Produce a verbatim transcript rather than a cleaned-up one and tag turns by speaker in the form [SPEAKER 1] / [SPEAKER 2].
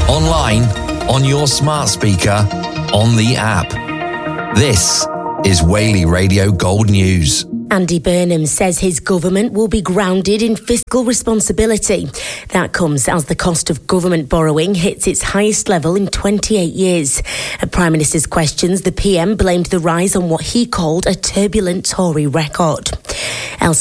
[SPEAKER 1] online, on your smart speaker, on the app. This is Whaley Radio Gold News.
[SPEAKER 2] Andy Burnham says his government will be grounded in fiscal responsibility. That comes as the cost of government borrowing hits its highest level in twenty-eight years. At Prime Minister's questions, the P M blamed the rise on what he called a turbulent Tory record. Elsewhere,